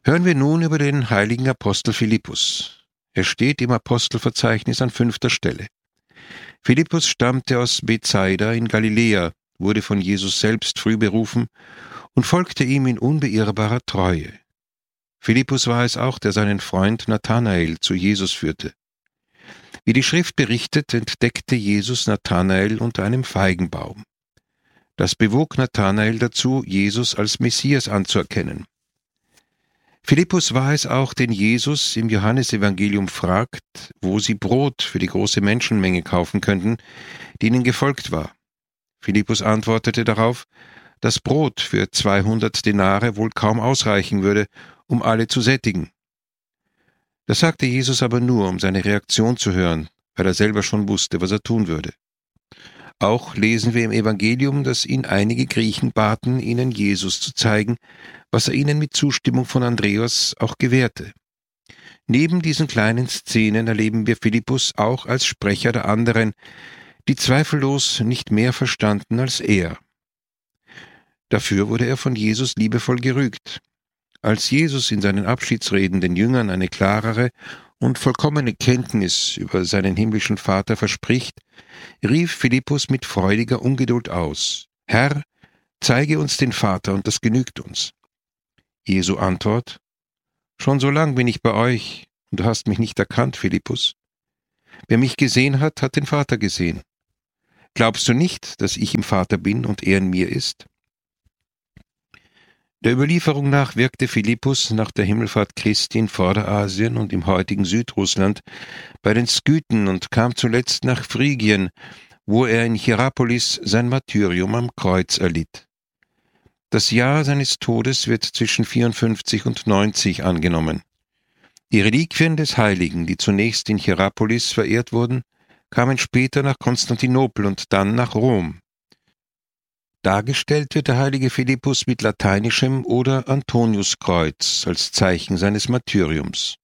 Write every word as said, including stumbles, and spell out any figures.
Hören wir nun über den heiligen Apostel Philippus. Er steht im Apostelverzeichnis an fünfter Stelle. Philippus stammte aus Bethsaida in Galiläa, wurde von Jesus selbst früh berufen und folgte ihm in unbeirrbarer Treue. Philippus war es auch, der seinen Freund Nathanael zu Jesus führte. Wie die Schrift berichtet, entdeckte Jesus Nathanael unter einem Feigenbaum. Das bewog Nathanael dazu, Jesus als Messias anzuerkennen. Philippus war es auch, den Jesus im Johannesevangelium fragt, wo sie Brot für die große Menschenmenge kaufen könnten, die ihnen gefolgt war. Philippus antwortete darauf, dass Brot für zweihundert Denare wohl kaum ausreichen würde, um alle zu sättigen. Das sagte Jesus aber nur, um seine Reaktion zu hören, weil er selber schon wusste, was er tun würde. Auch lesen wir im Evangelium, dass ihn einige Griechen baten, ihnen Jesus zu zeigen, was er ihnen mit Zustimmung von Andreas auch gewährte. Neben diesen kleinen Szenen erleben wir Philippus auch als Sprecher der anderen, die zweifellos nicht mehr verstanden als er. Dafür wurde er von Jesus liebevoll gerügt. Als Jesus in seinen Abschiedsreden den Jüngern eine klarere und vollkommene Kenntnis über seinen himmlischen Vater verspricht, rief Philippus mit freudiger Ungeduld aus: Herr, zeige uns den Vater, und das genügt uns. Jesu Antwort: Schon so lang bin ich bei euch, und du hast mich nicht erkannt, Philippus. Wer mich gesehen hat, hat den Vater gesehen. Glaubst du nicht, dass ich im Vater bin und er in mir ist? Der Überlieferung nach wirkte Philippus nach der Himmelfahrt Christi in Vorderasien und im heutigen Südrussland bei den Skythen und kam zuletzt nach Phrygien, wo er in Hierapolis sein Martyrium am Kreuz erlitt. Das Jahr seines Todes wird zwischen vierundfünfzig und neunzig angenommen. Die Reliquien des Heiligen, die zunächst in Hierapolis verehrt wurden, kamen später nach Konstantinopel und dann nach Rom. Dargestellt wird der heilige Philippus mit lateinischem oder Antoniuskreuz als Zeichen seines Martyriums.